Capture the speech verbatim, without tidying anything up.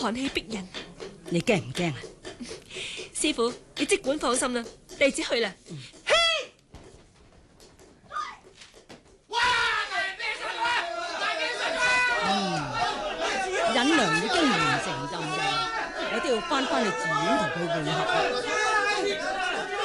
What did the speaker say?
寒氣逼人。 你驚唔驚啊？ 師傅，你即管放心啦，弟子去啦。 嗯忍娘已經完成任務，我都要翻返去寺院同佢會合。